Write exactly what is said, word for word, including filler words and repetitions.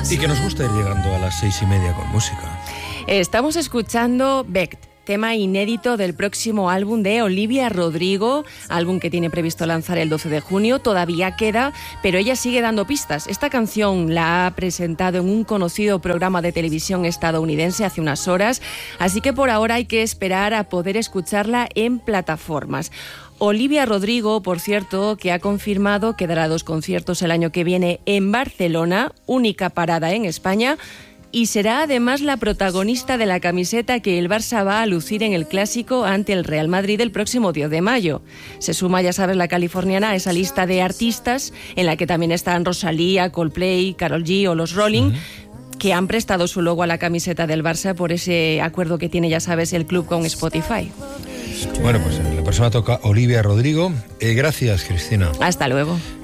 días. Y que nos gusta ir llegando a las seis y media con música. Estamos escuchando Becked, tema inédito del próximo álbum de Olivia Rodrigo, álbum que tiene previsto lanzar el doce de junio. Todavía queda, pero ella sigue dando pistas. Esta canción la ha presentado en un conocido programa de televisión estadounidense hace unas horas, así que por ahora hay que esperar a poder escucharla en plataformas. Olivia Rodrigo, por cierto, que ha confirmado que dará dos conciertos el año que viene en Barcelona, única parada en España, y será además la protagonista de la camiseta que el Barça va a lucir en el Clásico ante el Real Madrid el próximo diez de mayo. Se suma, ya sabes, la californiana a esa lista de artistas en la que también están Rosalía, Coldplay, Karol G o los Rolling, uh-huh, que han prestado su logo a la camiseta del Barça por ese acuerdo que tiene, ya sabes, el club con Spotify. Bueno, pues la persona toca Olivia Rodrigo. Eh, gracias, Cristina. Hasta luego.